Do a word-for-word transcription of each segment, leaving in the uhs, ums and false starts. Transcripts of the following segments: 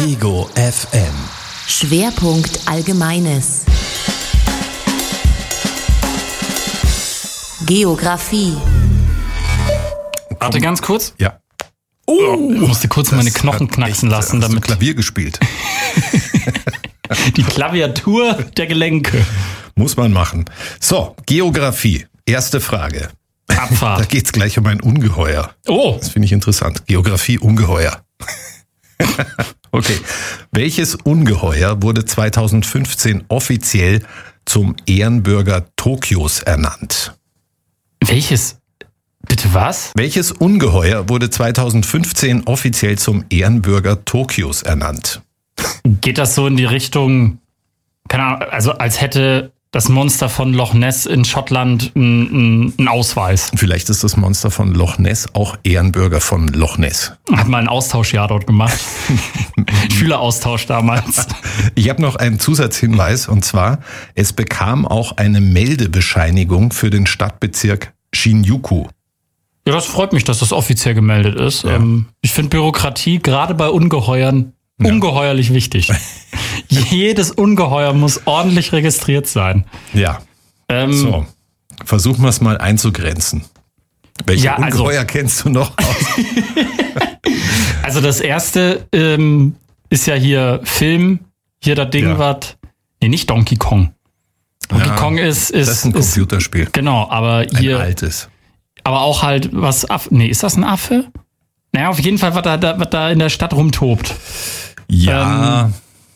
Ego F M. Schwerpunkt Allgemeines. Geografie. Warte ganz kurz. Ja. Oh, ich musste kurz meine Knochen knacksen echt, lassen, hast damit du Klavier gespielt. die Klaviatur der Gelenke. Muss man machen. So, Geografie. Erste Frage. Abfahrt. Da geht's gleich um ein Ungeheuer. Oh. Das finde ich interessant. Geografie, Ungeheuer. Okay. Welches Ungeheuer wurde zweitausendfünfzehn offiziell zum Ehrenbürger Tokios ernannt? Welches? Bitte was? Welches Ungeheuer wurde zweitausendfünfzehn offiziell zum Ehrenbürger Tokios ernannt? Geht das so in die Richtung, keine Ahnung, also als hätte das Monster von Loch Ness in Schottland einen Ausweis? Vielleicht ist das Monster von Loch Ness auch Ehrenbürger von Loch Ness. Hat mal ein Austauschjahr dort gemacht. Schüleraustausch damals. Ich habe noch einen Zusatzhinweis, und zwar, es bekam auch eine Meldebescheinigung für den Stadtbezirk Shinjuku. Ja, das freut mich, dass das offiziell gemeldet ist. Ja. Ähm, ich finde Bürokratie gerade bei Ungeheuern ja. ungeheuerlich wichtig. Jedes Ungeheuer muss ordentlich registriert sein. Ja. Ähm, so, versuchen wir es mal einzugrenzen. Welche ja, also, Ungeheuer kennst du noch aus? Also das erste ähm, ist ja hier Film, hier das Ding, Ja. was... Nee, nicht Donkey Kong. Donkey Ja, Kong ist... ist Das ist ein ist, Computerspiel. Genau, aber Ein hier... altes. Aber auch halt was... Aff, nee, ist das ein Affe? Naja, auf jeden Fall, was da, da, was da in der Stadt rumtobt. Ja.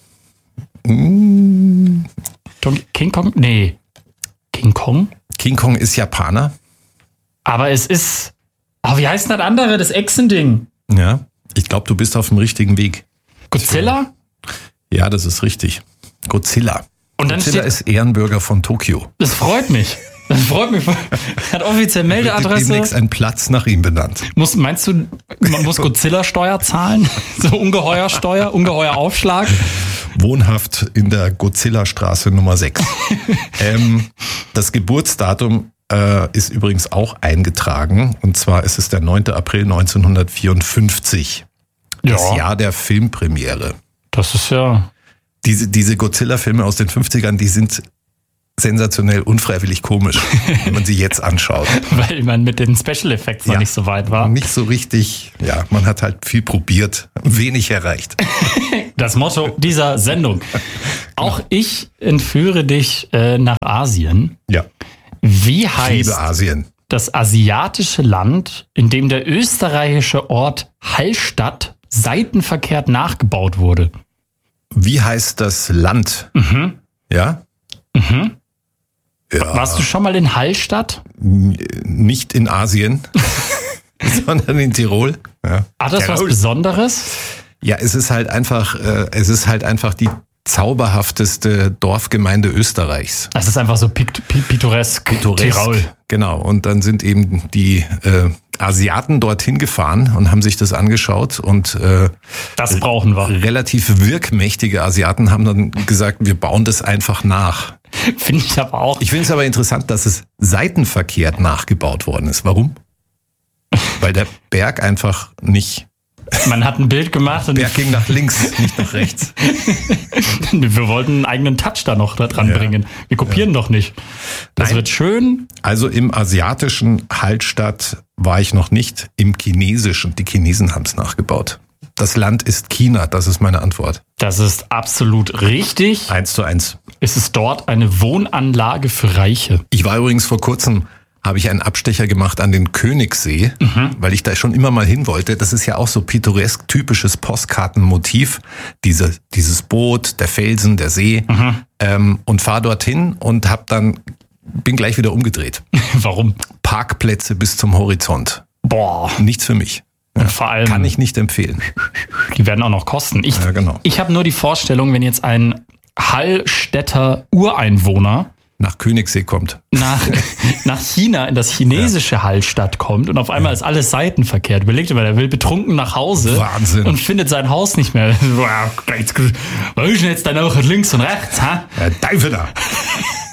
Ähm, Donkey, King Kong? Nee. King Kong? King Kong ist Japaner. Aber es ist... Oh, wie heißt denn das andere? Das Echsending. Ja. Ich glaube, du bist auf dem richtigen Weg. Godzilla? Ja, das ist richtig. Godzilla. Und dann Godzilla steht- ist Ehrenbürger von Tokio. Das freut mich. Das freut mich. Hat offiziell Wird Meldeadresse. demnächst ein Platz nach ihm benannt. Muss, meinst du, man muss Godzilla-Steuer zahlen? So Ungeheuersteuer, Ungeheueraufschlag? Wohnhaft in der Godzilla-Straße Nummer sechs. ähm, das Geburtsdatum äh, ist übrigens auch eingetragen. Und zwar ist es der neunter April neunzehnhundertvierundfünfzig. Das Ja. Jahr der Filmpremiere. Das ist ja... Diese, diese Godzilla-Filme aus den fünfzigern, die sind sensationell unfreiwillig komisch, wenn man sie jetzt anschaut. Weil man mit den Special Effects noch Ja. nicht so weit war. Nicht so richtig, ja, man hat halt viel probiert, wenig erreicht. Das Motto dieser Sendung. Auch ich entführe dich äh, nach Asien. Ja, Wie ich heißt liebe Asien. das asiatische Land, in dem der österreichische Ort Hallstatt seitenverkehrt nachgebaut wurde? Wie heißt das Land? Mhm. Ja? Mhm. Ja, Warst du schon mal in Hallstatt? nicht in Asien, sondern in Tirol. Ja. Hat das was Tirol. Besonderes? Ja, es ist halt einfach, äh, es ist halt einfach die zauberhafteste Dorfgemeinde Österreichs. Das ist einfach so pikt- pi- pittoresk. Pittoresk. Tirol. Genau. Und dann sind eben die äh, Asiaten dorthin gefahren und haben sich das angeschaut, und äh, Das brauchen wir. relativ wirkmächtige Asiaten haben dann gesagt, wir bauen das einfach nach. Finde ich aber auch. Ich finde es aber interessant, dass es seitenverkehrt nachgebaut worden ist. Warum? Weil der Berg einfach nicht, Man hat ein Bild gemacht und Berg ging nach links, nicht nach rechts. wir wollten einen eigenen Touch da noch da dran Ja. bringen. Wir kopieren doch nicht. Das Nein. wird schön. Also im asiatischen Hallstatt war ich noch nicht, im chinesischen. Die Chinesen haben es nachgebaut. Das Land ist China, das ist meine Antwort. Das ist absolut richtig. Eins zu eins. Es ist dort eine Wohnanlage für Reiche. Ich war übrigens vor kurzem, habe ich einen Abstecher gemacht an den Königssee, Mhm. weil ich da schon immer mal hin wollte. Das ist ja auch so pittoresk typisches Postkartenmotiv. Diese, dieses Boot, der Felsen, der See. Mhm. Ähm, und fahr dorthin und hab dann, bin gleich wieder umgedreht. Warum? Parkplätze bis zum Horizont. Boah. Nichts für mich. Und vor allem, Kann ich nicht empfehlen. die werden auch noch kosten. Ich, Ja, genau. ich habe nur die Vorstellung, wenn jetzt ein Hallstätter Ureinwohner Nach Königssee kommt. nach, nach China in das chinesische Hallstatt kommt und auf einmal ist alles seitenverkehrt. Überlegt mal, der will betrunken nach Hause Wahnsinn. und findet sein Haus nicht mehr. Wo ist denn jetzt dann auch links und rechts? Ha? Ja, Teufel da.